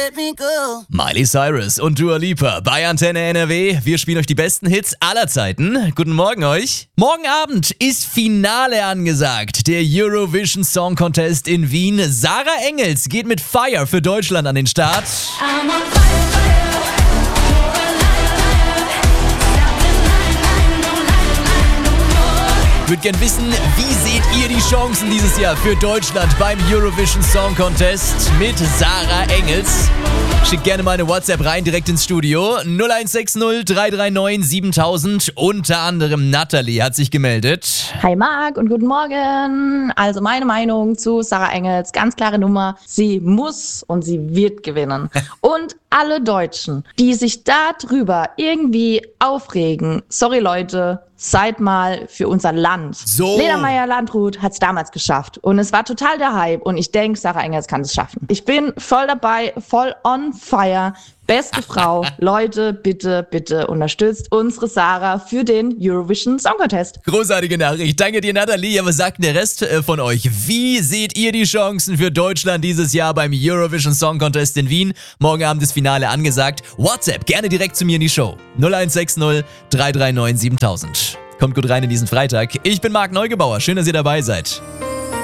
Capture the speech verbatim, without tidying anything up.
let me go. Miley Cyrus und Dua Lipa bei Antenne N R W. Wir spielen euch die besten Hits aller Zeiten. Guten Morgen euch. Morgen Abend ist Finale angesagt. Der Eurovision Song Contest in Wien. Sarah Engels geht mit Fire für Deutschland an den Start. I'm on fire, fire. You're a liar, liar. Stop the lie, lie, no lie, lie, no more. Würde gern wissen, wie seht ihr die Chancen dieses Jahr für Deutschland beim Eurovision Song Contest mit Sarah Engels? Schickt gerne mal eine WhatsApp rein, direkt ins Studio. null eins sechs null drei drei neun siebentausend. Unter anderem Natalie hat sich gemeldet. Hi Marc und guten Morgen. Also meine Meinung zu Sarah Engels, ganz klare Nummer. Sie muss und sie wird gewinnen. Und alle Deutschen, die sich darüber irgendwie aufregen, sorry Leute, seid mal für unser Land. So. Lena Meyer-Landrut hat es damals geschafft und es war total der Hype und ich denke, Sarah Engels kann es schaffen. Ich bin voll dabei, voll on fire. Beste Frau, Leute, bitte, bitte unterstützt unsere Sarah für den Eurovision Song Contest. Großartige Nachricht. Danke dir, Natalie. Aber was sagt denn der Rest äh, von euch? Wie seht ihr die Chancen für Deutschland dieses Jahr beim Eurovision Song Contest in Wien? Morgen Abend das Finale angesagt. WhatsApp, gerne direkt zu mir in die Show. null eins sechs null drei drei neun siebentausend. Kommt gut rein in diesen Freitag. Ich bin Marc Neugebauer. Schön, dass ihr dabei seid.